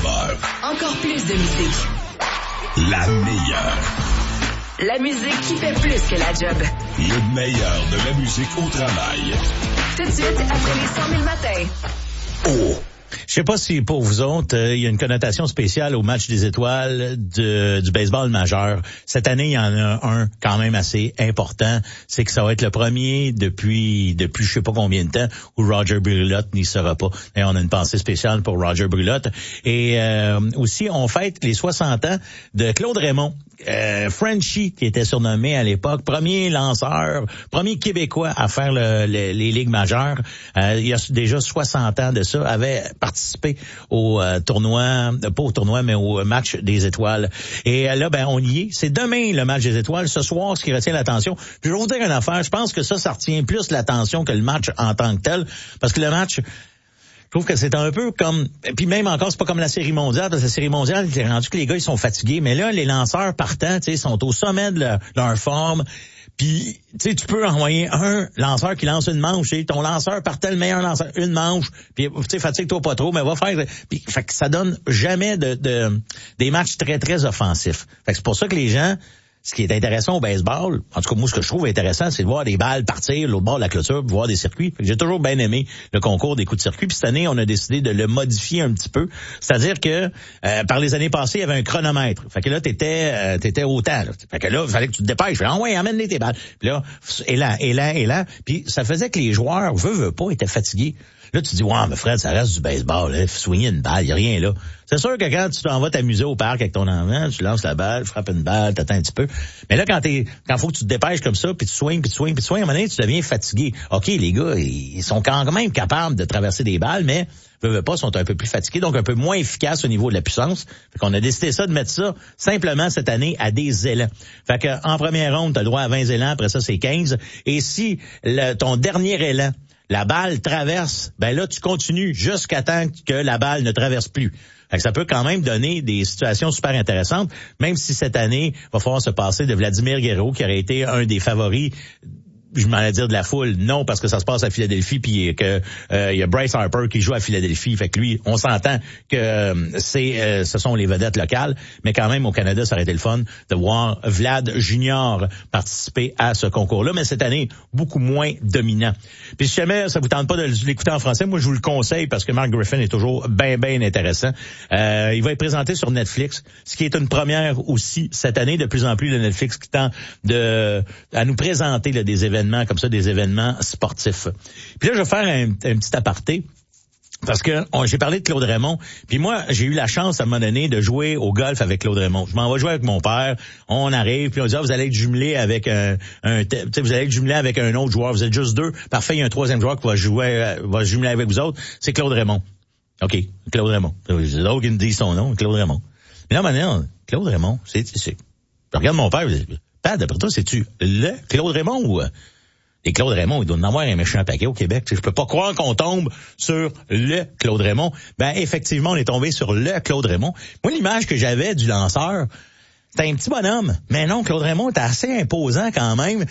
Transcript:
saveur. Encore plus de musique. La meilleure. La musique qui fait plus que la job. Le meilleur de la musique au travail. Tout de suite, après les 100 000 matins. Oh! Je sais pas si pour vous autres, il y a une connotation spéciale au match des étoiles du baseball majeur. Cette année, il y en a un quand même assez important. C'est que ça va être le premier depuis je sais pas combien de temps où Roger Brulotte n'y sera pas. Et on a une pensée spéciale pour Roger Brulotte. Et aussi, on fête les 60 ans de Claude Raymond. Frenchie, qui était surnommé à l'époque, premier lanceur, premier Québécois à faire les ligues majeures. Il y a déjà 60 ans de ça, avait participé au tournoi, pas au tournoi, mais au match des étoiles. Et là, on y est. C'est demain le match des étoiles. Ce soir, ce qui retient l'attention. Puis je vais vous dire une affaire. Je pense que ça retient plus l'attention que le match en tant que tel. Parce que le match, je trouve que c'est un peu comme, puis même encore, c'est pas comme la série mondiale, parce que la série mondiale, il est rendu que les gars, ils sont fatigués. Mais là, les lanceurs partants, tu sais, sont au sommet de leur forme. Puis, tu sais, tu peux envoyer un lanceur qui lance une manche, et ton lanceur partait le meilleur lanceur, une manche, puis, tu sais, fatigue-toi pas trop, mais va faire, puis, fait que ça donne jamais des matchs très, très offensifs. Fait que c'est pour ça que les gens, ce qui est intéressant au baseball, en tout cas, moi, ce que je trouve intéressant, c'est de voir des balles partir l'autre bord de la clôture, de voir des circuits. J'ai toujours bien aimé le concours des coups de circuit. Puis cette année, on a décidé de le modifier un petit peu. C'est-à-dire que par les années passées, il y avait un chronomètre. Fait que là, t'étais au temps. Là. Fait que là, il fallait que tu te dépêches. Ah ouais, amène-les tes balles. Puis là, élan. Puis ça faisait que les joueurs, veut pas, étaient fatigués. Là, tu dis, ouais, mais Fred, ça reste du baseball, là. Soigner une balle, y a rien là. C'est sûr que quand tu t'en vas t'amuser au parc avec ton enfant, tu lances la balle, tu frappes une balle, t'attends un petit peu. Mais là, quand faut que tu te dépêches comme ça, puis tu swings, à un moment donné, tu deviens fatigué. OK, les gars, ils sont quand même capables de traverser des balles, mais veulent pas, sont un peu plus fatigués, donc un peu moins efficaces au niveau de la puissance. Fait qu'on a décidé de mettre ça simplement cette année à des élans. Fait que en première ronde, t'as le droit à 20 élans, après ça, c'est 15. Et si ton dernier élan, la balle traverse, là, tu continues jusqu'à temps que la balle ne traverse plus. Fait que ça peut quand même donner des situations super intéressantes, même si cette année, il va falloir se passer de Vladimir Guerrero, qui aurait été un des favoris, je m'en allais dire de la foule, non, parce que ça se passe à Philadelphie, puis que il y a Bryce Harper qui joue à Philadelphie, fait que lui, on s'entend que ce sont les vedettes locales, mais quand même au Canada, ça aurait été le fun de voir Vlad Junior participer à ce concours-là, mais cette année, beaucoup moins dominant. Puis si jamais ça vous tente pas de l'écouter en français, moi je vous le conseille parce que Mark Griffin est toujours bien intéressant. Il va être présenté sur Netflix, ce qui est une première aussi cette année, de plus en plus de Netflix qui tend à nous présenter là, des événements comme ça, des événements sportifs. Puis là, je vais faire un petit aparté. Parce que j'ai parlé de Claude Raymond, puis moi, j'ai eu la chance à un moment donné de jouer au golf avec Claude Raymond. Je m'en vais jouer avec mon père, on arrive, puis on dit vous allez être jumelé avec vous allez être jumelé avec un autre joueur, vous êtes juste deux, parfait, il y a un troisième joueur qui va se jumeler avec vous autres, c'est Claude Raymond. OK, Claude Raymond. C'est d'autres qui me disent son nom, Claude Raymond. Mais là, maintenant, Claude Raymond, c'est je regarde mon père, Pat, d'après toi, c'est-tu le Claude Raymond ou et Claude Raymond, il doit en avoir un méchant paquet au Québec. Je peux pas croire qu'on tombe sur le Claude Raymond. Effectivement, on est tombé sur le Claude Raymond. Moi, l'image que j'avais du lanceur, c'était un petit bonhomme. Mais non, Claude Raymond était assez imposant quand même.